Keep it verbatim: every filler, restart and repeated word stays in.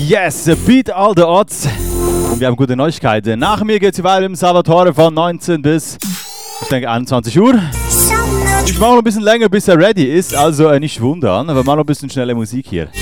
Yes, beat all the odds. Und wir haben gute Neuigkeiten. Nach mir geht es weiter im Salvatore von neunzehn bis, ich denke, einundzwanzig Uhr. Ich mache noch ein bisschen länger, bis er ready ist, also äh, nicht wundern, aber mal noch ein bisschen schnelle Musik hier.